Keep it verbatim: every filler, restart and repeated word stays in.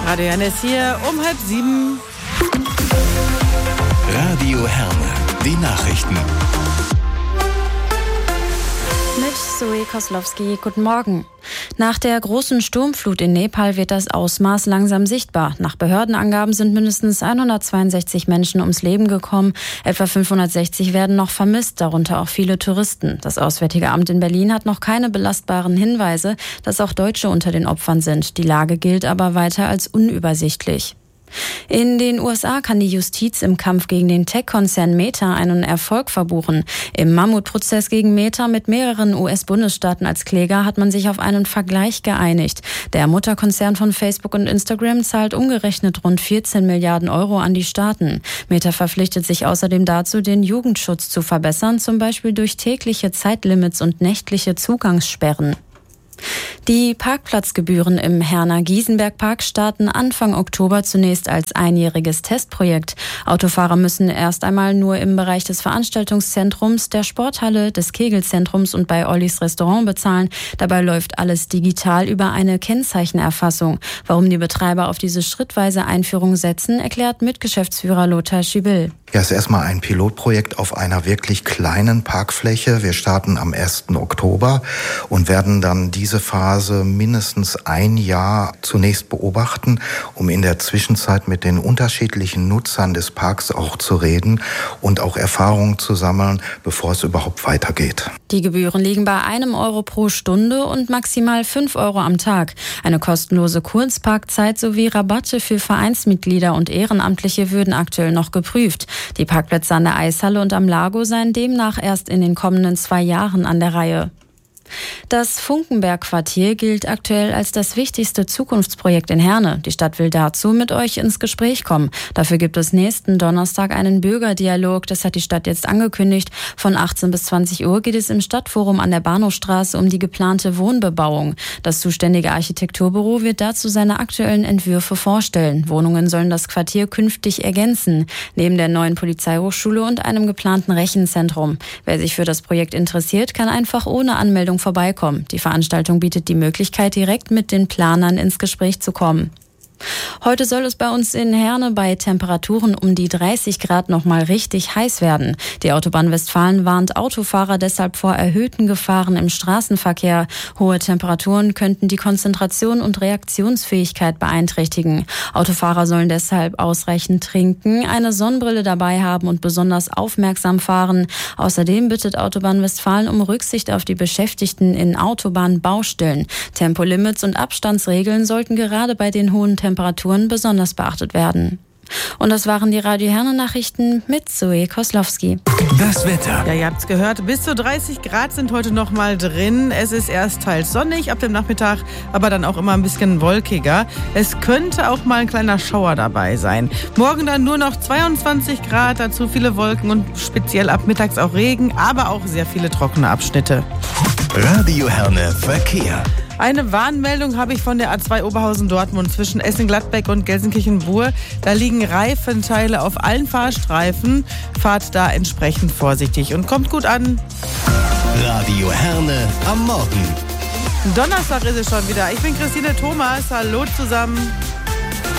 Radio Herne ist hier um halb sieben. Radio Herne, die Nachrichten. Mit Zoe Koslowski, guten Morgen. Nach der großen Sturmflut in Nepal wird das Ausmaß langsam sichtbar. Nach Behördenangaben sind mindestens hundertzweiundsechzig Menschen ums Leben gekommen. Etwa fünfhundertsechzig werden noch vermisst, darunter auch viele Touristen. Das Auswärtige Amt in Berlin hat noch keine belastbaren Hinweise, dass auch Deutsche unter den Opfern sind. Die Lage gilt aber weiter als unübersichtlich. In den U S A kann die Justiz im Kampf gegen den Tech-Konzern Meta einen Erfolg verbuchen. Im Mammutprozess gegen Meta mit mehreren U S-Bundesstaaten als Kläger hat man sich auf einen Vergleich geeinigt. Der Mutterkonzern von Facebook und Instagram zahlt umgerechnet rund vierzehn Milliarden Euro an die Staaten. Meta verpflichtet sich außerdem dazu, den Jugendschutz zu verbessern, zum Beispiel durch tägliche Zeitlimits und nächtliche Zugangssperren. Die Parkplatzgebühren im Herner Giesenberg-Park starten Anfang Oktober zunächst als einjähriges Testprojekt. Autofahrer müssen erst einmal nur im Bereich des Veranstaltungszentrums, der Sporthalle, des Kegelzentrums und bei Ollis Restaurant bezahlen. Dabei läuft alles digital über eine Kennzeichenerfassung. Warum die Betreiber auf diese schrittweise Einführung setzen, erklärt Mitgeschäftsführer Lothar Schibill. Ja, es ist erstmal ein Pilotprojekt auf einer wirklich kleinen Parkfläche. Wir starten am ersten Oktober und werden dann diese Phase mindestens ein Jahr zunächst beobachten, um in der Zwischenzeit mit den unterschiedlichen Nutzern des Parks auch zu reden und auch Erfahrungen zu sammeln, bevor es überhaupt weitergeht. Die Gebühren liegen bei einem Euro pro Stunde und maximal fünf Euro am Tag. Eine kostenlose Kurzparkzeit sowie Rabatte für Vereinsmitglieder und Ehrenamtliche würden aktuell noch geprüft. Die Parkplätze an der Eishalle und am Lago seien demnach erst in den kommenden zwei Jahren an der Reihe. Das Funkenberg-Quartier gilt aktuell als das wichtigste Zukunftsprojekt in Herne. Die Stadt will dazu mit euch ins Gespräch kommen. Dafür gibt es nächsten Donnerstag einen Bürgerdialog. Das hat die Stadt jetzt angekündigt. Von achtzehn bis zwanzig Uhr geht es im Stadtforum an der Bahnhofstraße um die geplante Wohnbebauung. Das zuständige Architekturbüro wird dazu seine aktuellen Entwürfe vorstellen. Wohnungen sollen das Quartier künftig ergänzen, neben der neuen Polizeihochschule und einem geplanten Rechenzentrum. Wer sich für das Projekt interessiert, kann einfach ohne Anmeldung vorbeikommen. Die Veranstaltung bietet die Möglichkeit, direkt mit den Planern ins Gespräch zu kommen. Heute soll es bei uns in Herne bei Temperaturen um die dreißig Grad noch mal richtig heiß werden. Die Autobahn Westfalen warnt Autofahrer deshalb vor erhöhten Gefahren im Straßenverkehr. Hohe Temperaturen könnten die Konzentration und Reaktionsfähigkeit beeinträchtigen. Autofahrer sollen deshalb ausreichend trinken, eine Sonnenbrille dabei haben und besonders aufmerksam fahren. Außerdem bittet Autobahn Westfalen um Rücksicht auf die Beschäftigten in Autobahnbaustellen. Tempolimits und Abstandsregeln sollten gerade bei den hohen Temperaturen Temperaturen besonders beachtet werden. Und das waren die Radio Herne Nachrichten mit Zoe Koslowski. Das Wetter. Ja, ihr habt's gehört, bis zu dreißig Grad sind heute noch mal drin. Es ist erst teils sonnig ab dem Nachmittag, aber dann auch immer ein bisschen wolkiger. Es könnte auch mal ein kleiner Schauer dabei sein. Morgen dann nur noch zweiundzwanzig Grad, dazu viele Wolken und speziell ab mittags auch Regen, aber auch sehr viele trockene Abschnitte. Radio Herne Verkehr. Eine Warnmeldung habe ich von der A zwei Oberhausen-Dortmund zwischen Essen-Gladbeck und Gelsenkirchen-Buhr. Da liegen Reifenteile auf allen Fahrstreifen. Fahrt da entsprechend vorsichtig und kommt gut an. Radio Herne am Morgen. Donnerstag ist es schon wieder. Ich bin Christine Thomas. Hallo zusammen.